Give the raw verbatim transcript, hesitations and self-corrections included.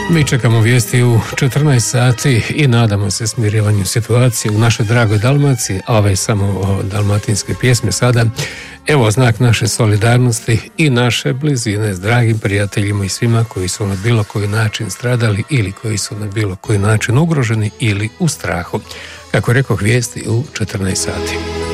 Mi čekamo vijesti u četrnaest sati i nadamo se smirivanju situacije u našoj dragoj Dalmaciji, a ove samo o dalmatinske pjesme sada. Evo znak naše solidarnosti i naše blizine s dragim prijateljima i svima koji su na bilo koji način stradali ili koji su na bilo koji način ugroženi ili u strahu. Kako rekoh, vijesti u četrnaest sati.